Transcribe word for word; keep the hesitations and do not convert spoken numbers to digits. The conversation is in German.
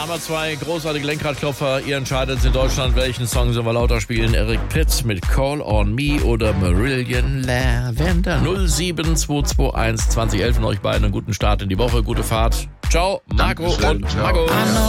Da haben wir zwei großartige Lenkradklopfer. Ihr entscheidet in Deutschland, welchen Song sollen wir lauter spielen. Eric Prydz mit Call on Me oder Marillion Lavender. null sieben zwei zwei eins zwanzig elf von euch beiden. Einen guten Start in die Woche, gute Fahrt. Ciao, Marco Dankeschön, und ciao. Marco.